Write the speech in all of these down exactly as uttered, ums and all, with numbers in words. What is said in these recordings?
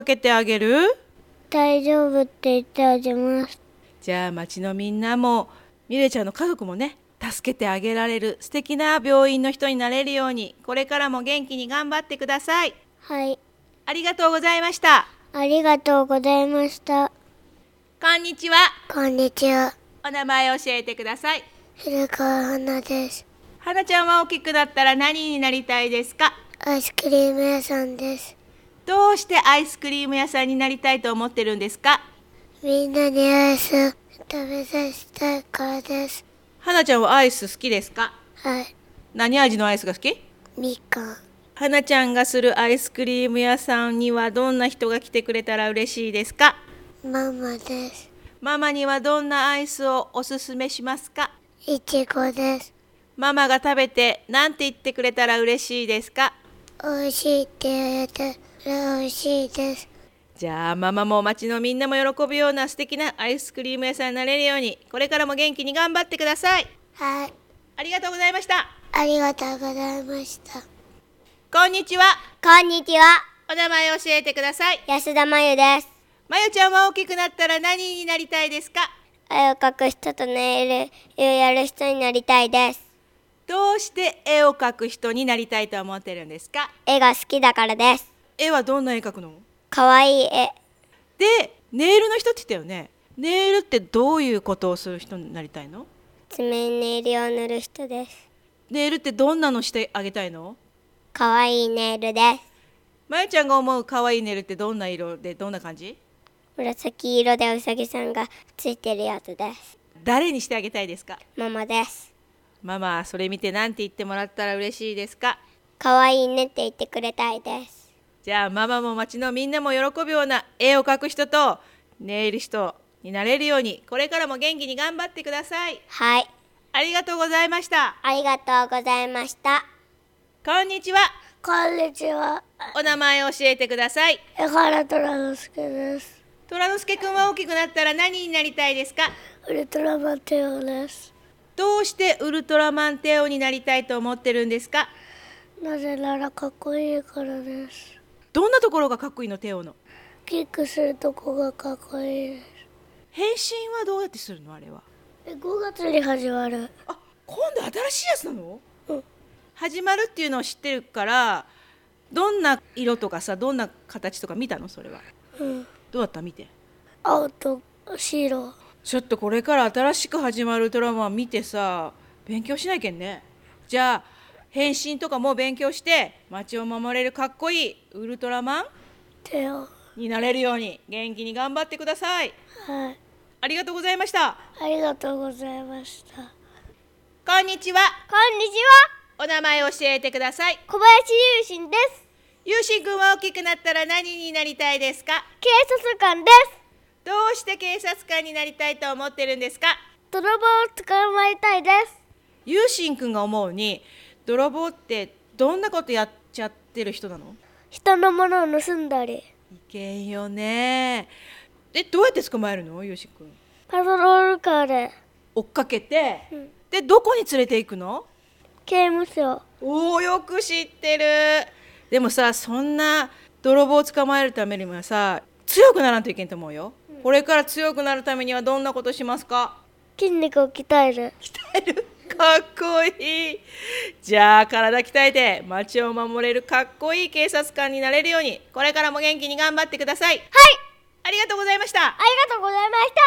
かけてあげる？ 大丈夫って言ってあげます。 じゃあ町のみんなもミレちゃんの家族もね、助けてあげられる素敵な病院の人になれるように、これからも元気に頑張ってください。 はい。 ありがとうございました。 ありがとうございました。 こんにちは。 こんにちは。 お名前教えてください。 古川花です。 花ちゃんは大きくなったら何になりたいですか？ アイスクリーム屋さんです。 どうしてアイスクリーム屋さんになりたいと思ってるんですか？ みんなにアイス食べさせたいからです。 花ちゃんはアイス好きですか？ はい。 何味のアイスが好き？ みかん。 花ちゃんがするアイスクリーム屋さんにはどんな人が来てくれたら嬉しいですか？ ママです。 ママにはどんなアイスをおすすめしますか？ いちごです。 ママが食べて何て言ってくれたら嬉しいですか？ おいしいって言われたらおいしいです。 じゃあママも町のみんなも喜ぶような素敵なアイスクリーム屋さんになれるように、これからも元気に頑張ってください。 はい。 ありがとうございました。 ありがとうございました。 こんにちは。 こんにちは。 お名前教えてください。 安田真由です。 まゆちゃんは大きくなったら何になりたいですか？ 絵を描く人とネイルをやる人になりたいです。 どうして絵を描く人になりたいと思ってるんですか？ 絵が好きだからです。 絵はどんな絵描くの？ かわいい絵。 で、ネイルの人って言ったよね。ネイルってどういうことをする人になりたいの？ 爪にネイルを塗る人です。 ネイルってどんなのしてあげたいの？ かわいいネイルです。 まゆちゃんが思うかわいいネイルってどんな色でどんな感じ？ 紫色でうさぎさんがついてるやつです。 誰にしてあげたいですか？ ママです。 ママ、それ見て何て言ってもらったら嬉しいですか？ かわいいねって言ってくれたいです。 じゃあママも町のみんなも喜ぶような絵を描く人とネイル人になれるように、これからも元気に頑張ってください。 はい。 ありがとうございました。 ありがとうございました。 こんにちは。 こんにちは。 お名前を教えてください。 江原虎之介です。 虎之介くんは大きくなったら何になりたいですか？ ウルトラマンテオです。 どうしてウルトラマンテオになりたいと思ってるんですか？ なぜならかっこいいからです。 どんなところがかっこいいの？テオのキックするとこがかっこいいです。 変身はどうやってするの？あれはえごがつに始まる。 あ、今度新しいやつなの？ うん。 始まるっていうのを知ってるから、どんな色とかさ、どんな形とか見たの？それは、 うん、 どうだった？見て。 青と白。 ちょっとこれから新しく始まるドラマ見てさ、勉強しないけんね。じゃあ変身とかも勉強して街を守れるかっこいいウルトラマンテオになれるように元気に頑張ってください。 はい。 ありがとうございました。 ありがとうございました。 こんにちは。 こんにちは。 お名前を教えてください。 小林優心です。 優心くんは大きくなったら何になりたいですか？ 警察官です。 どうして警察官になりたいと思ってるんですか？ 泥棒を捕まえたいです。 優心くんが思うに、泥棒ってどんなことやっちゃってる人なの？ 人のものを盗んだり。 いけんよね。で、どうやって捕まえるの？優心くん。 パトロールカーで。 追っかけて、 うん、 でどこに連れて行くの？ 刑務所。 おお、よく知ってる。でもさ、そんな泥棒を捕まえるためにはさ、強くならんといけんと思うよ。うん、これから強くなるためにはどんなことしますか？ 筋肉を鍛える。 鍛える。かっこいい。じゃあ体鍛えて街を守れるかっこいい警察官になれるように、これからも元気に頑張ってください。 はい。 ありがとうございました。 ありがとうございました。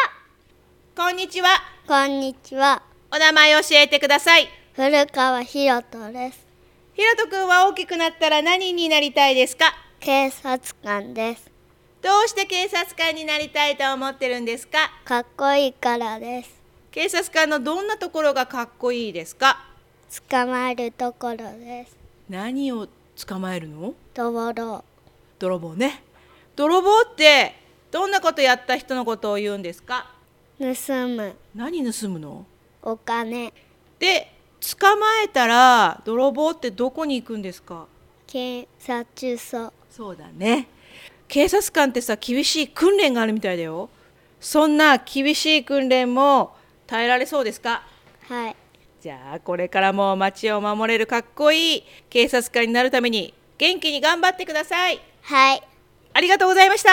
こんにちは。 こんにちは。 お名前を教えてください。 古川ひろとです。 ひろとくんは大きくなったら何になりたいですか？ 警察官です。 どうして警察官になりたいと思ってるんですか？ かっこいいからです。 警察官のどんなところがかっこいいですか？ 捕まえるところです。 何を捕まえるの？ 泥棒。 泥棒ね。泥棒ってどんなことやった人のことを言うんですか？ 盗む。 何盗むの？ お金。 で、捕まえたら泥棒ってどこに行くんですか？ 警察署。 そうだね。警察官ってさ、厳しい訓練があるみたいだよ。そんな厳しい訓練も耐えられそうですか？ はい。 じゃあこれからも街を守れるかっこいい警察官になるために元気に頑張ってください。 はい。 ありがとうございました。